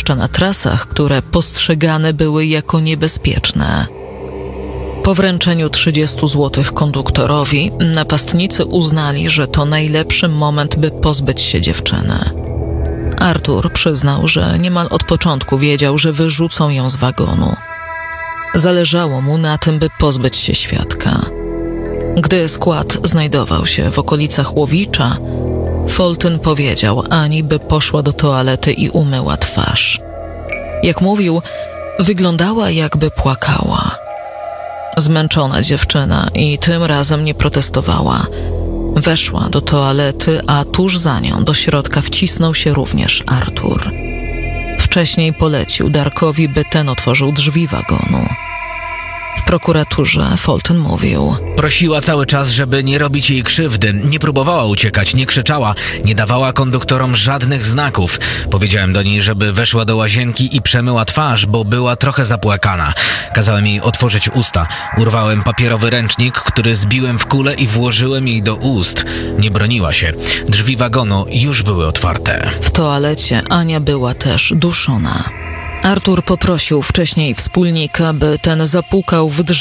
zwłaszcza na trasach, które postrzegane były jako niebezpieczne. Po wręczeniu 30 zł konduktorowi, napastnicy uznali, że to najlepszy moment, by pozbyć się dziewczyny. Artur przyznał, że niemal od początku wiedział, że wyrzucą ją z wagonu. Zależało mu na tym, by pozbyć się świadka. Gdy skład znajdował się w okolicach Łowicza, Fulton powiedział Ani, by poszła do toalety i umyła twarz. Jak mówił, wyglądała, jakby płakała. Zmęczona dziewczyna i tym razem nie protestowała. Weszła do toalety, a tuż za nią do środka wcisnął się również Artur. Wcześniej polecił Darkowi, by ten otworzył drzwi wagonu. W prokuraturze Fulton mówił: prosiła cały czas, żeby nie robić jej krzywdy. Nie próbowała uciekać, nie krzyczała, nie dawała konduktorom żadnych znaków. Powiedziałem do niej, żeby weszła do łazienki i przemyła twarz, bo była trochę zapłakana. Kazałem jej otworzyć usta. Urwałem papierowy ręcznik, który zbiłem w kulę i włożyłem jej do ust. Nie broniła się. Drzwi wagonu już były otwarte. W toalecie Ania była też duszona. Artur poprosił wcześniej wspólnika, by ten zapukał w drzwi